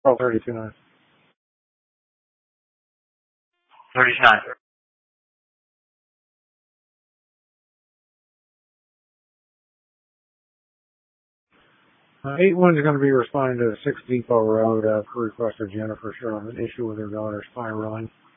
Oh, 32.9. 39. 8-1 is going to be responding to the 6 Depot Road crew requester Jennifer showing an issue with her daughter's spiraling.